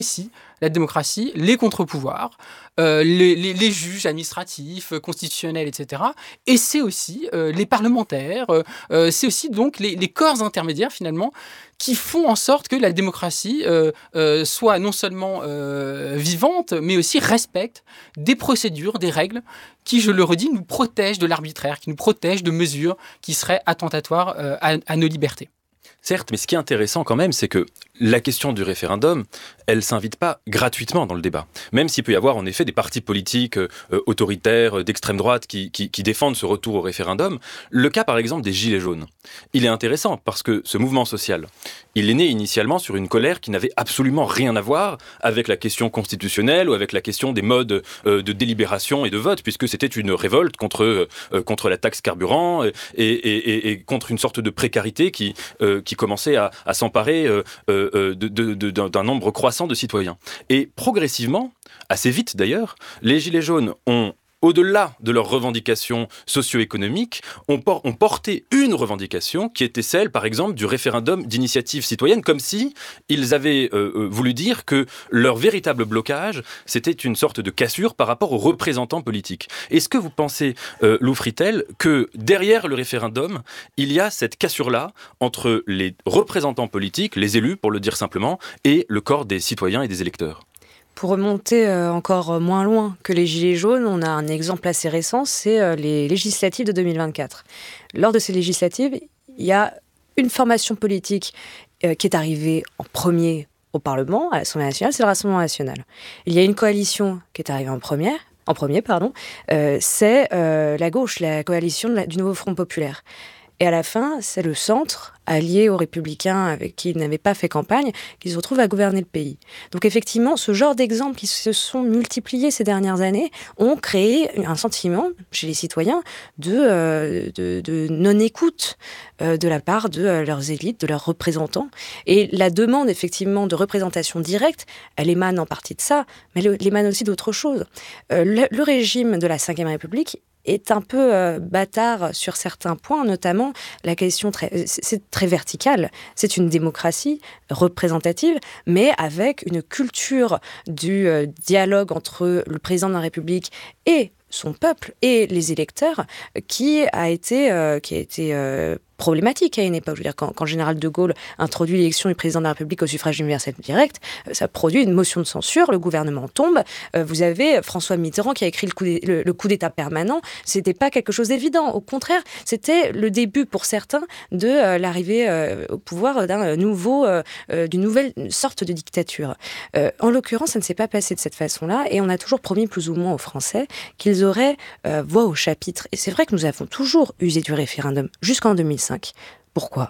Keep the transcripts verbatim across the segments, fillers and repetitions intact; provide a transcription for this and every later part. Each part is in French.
aussi la démocratie, les contre-pouvoirs, euh, les, les, les juges administratifs, euh, constitutionnels, et cetera. Et c'est aussi euh, les parlementaires, euh, euh, c'est aussi donc les, les corps intermédiaires finalement qui font en sorte que la démocratie euh, euh, soit non seulement euh, vivante, mais aussi respecte des procédures, des règles qui, je le redis, nous protègent de l'arbitraire, qui nous protègent de mesures qui seraient attentatoires euh, à, à nos libertés. Certes, mais ce qui est intéressant quand même, c'est que la question du référendum, elle ne s'invite pas gratuitement dans le débat. Même s'il peut y avoir en effet des partis politiques euh, autoritaires, euh, d'extrême droite, qui, qui, qui défendent ce retour au référendum, le cas par exemple des Gilets jaunes, il est intéressant parce que ce mouvement social, il est né initialement sur une colère qui n'avait absolument rien à voir avec la question constitutionnelle ou avec la question des modes euh, de délibération et de vote, puisque c'était une révolte contre, euh, contre la taxe carburant et, et, et, et contre une sorte de précarité qui, euh, qui commençait à, à s'emparer euh, euh, De, de, de, d'un nombre croissant de citoyens. Et progressivement, assez vite d'ailleurs, les Gilets jaunes ont, au-delà de leurs revendications socio-économiques, ont, por- ont porté une revendication qui était celle, par exemple, du référendum d'initiative citoyenne, comme si ils avaient euh, euh, voulu dire que leur véritable blocage, c'était une sorte de cassure par rapport aux représentants politiques. Est-ce que vous pensez, euh, Lou Fritel, que derrière le référendum, il y a cette cassure-là entre les représentants politiques, les élus, pour le dire simplement, et le corps des citoyens et des électeurs ? Pour remonter euh, encore moins loin que les Gilets jaunes, on a un exemple assez récent, c'est euh, les législatives de deux mille vingt-quatre. Lors de ces législatives, il y a une formation politique euh, qui est arrivée en premier au Parlement, à l'Assemblée nationale, c'est le Rassemblement national. Il y a une coalition qui est arrivée en première, en premier, pardon, euh, c'est euh, la gauche, la coalition de la, du Nouveau Front populaire. Et à la fin, c'est le centre, allié aux Républicains avec qui ils n'avaient pas fait campagne, qui se retrouvent à gouverner le pays. Donc effectivement, ce genre d'exemples qui se sont multipliés ces dernières années ont créé un sentiment chez les citoyens de, euh, de, de non-écoute euh, de la part de euh, leurs élites, de leurs représentants. Et la demande effectivement de représentation directe, elle émane en partie de ça, mais elle émane aussi d'autres choses. Euh, le, le régime de la cinquième République est un peu euh, bâtard sur certains points, notamment la question très, c'est très verticale. C'est une démocratie représentative, mais avec une culture du euh, dialogue entre le président de la République et son peuple et les électeurs qui a été, euh, qui a été euh, problématique à une époque. Je veux dire, quand, quand le général de Gaulle introduit l'élection du président de la République au suffrage universel direct, ça produit une motion de censure, le gouvernement tombe. Euh, vous avez François Mitterrand qui a écrit le coup, le, le coup d'État permanent. C'était pas quelque chose d'évident. Au contraire, c'était le début pour certains de euh, l'arrivée euh, au pouvoir d'un nouveau, euh, d'une nouvelle sorte de dictature. Euh, en l'occurrence, ça ne s'est pas passé de cette façon-là, et on a toujours promis plus ou moins aux Français qu'ils auraient euh, voix au chapitre. Et c'est vrai que nous avons toujours usé du référendum jusqu'en deux mille cinq. Pourquoi ?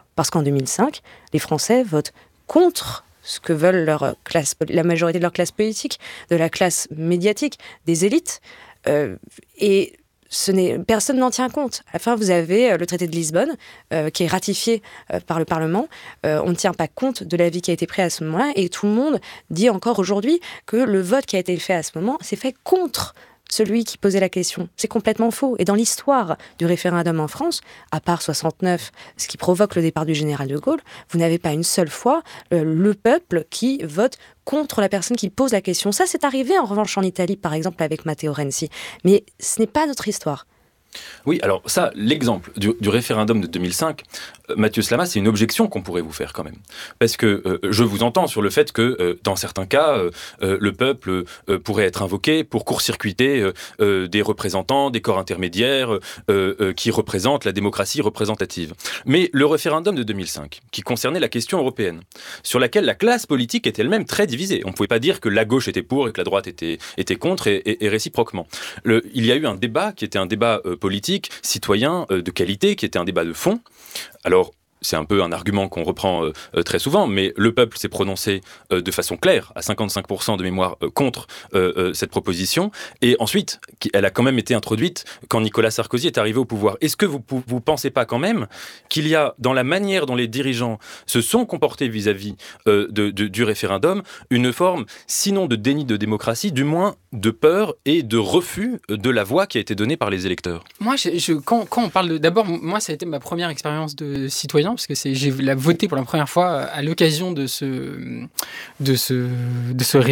Parce qu'en deux mille cinq, les Français votent contre ce que veulent leur classe, la majorité de leur classe politique, de la classe médiatique, des élites. Euh, et ce n'est, personne n'en tient compte. À la fin, vous avez le traité de Lisbonne, euh, qui est ratifié euh, par le Parlement. Euh, on ne tient pas compte de l'avis qui a été pris à ce moment-là. Et tout le monde dit encore aujourd'hui que le vote qui a été fait à ce moment s'est fait contre celui qui posait la question. C'est complètement faux. Et dans l'histoire du référendum en France, à part soixante-neuf, ce qui provoque le départ du général de Gaulle, vous n'avez pas une seule fois euh, le peuple qui vote contre la personne qui pose la question. Ça, c'est arrivé en revanche en Italie, par exemple, avec Matteo Renzi. Mais ce n'est pas notre histoire. Oui, alors ça, l'exemple du, du référendum de deux mille cinq, euh, Mathieu Slama, c'est une objection qu'on pourrait vous faire quand même. Parce que euh, je vous entends sur le fait que, euh, dans certains cas, euh, euh, le peuple euh, pourrait être invoqué pour court-circuiter euh, euh, des représentants, des corps intermédiaires euh, euh, qui représentent la démocratie représentative. Mais le référendum de deux mille cinq, qui concernait la question européenne, sur laquelle la classe politique est elle-même très divisée. On ne pouvait pas dire que la gauche était pour et que la droite était, était contre et, et, et réciproquement. Le, il y a eu un débat qui était un débat euh, politique, citoyen, euh, de qualité, qui était un débat de fond. Alors, c'est un peu un argument qu'on reprend euh, euh, très souvent, mais le peuple s'est prononcé euh, de façon claire, à cinquante-cinq pour cent de mémoire, euh, contre euh, euh, cette proposition. Et ensuite, elle a quand même été introduite quand Nicolas Sarkozy est arrivé au pouvoir. Est-ce que vous ne pensez pas quand même qu'il y a, dans la manière dont les dirigeants se sont comportés vis-à-vis euh, de, de, du référendum, une forme, sinon de déni de démocratie, du moins de peur et de refus de la voix qui a été donnée par les électeurs. Moi, je, je, quand, quand on parle de... D'abord, moi, ça a été ma première expérience de citoyen, parce que c'est, j'ai voté pour la première fois à l'occasion de ce, de ce, de ce